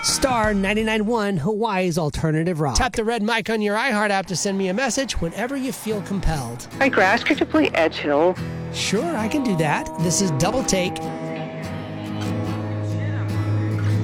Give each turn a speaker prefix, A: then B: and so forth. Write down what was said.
A: Star 99.1 Hawaii's Alternative Rock. Tap the red mic on your iHeart app to send me a message whenever you feel compelled.
B: Hi, Grass. Could you play Edge Hill?
A: Sure, I can do that. This is Double Take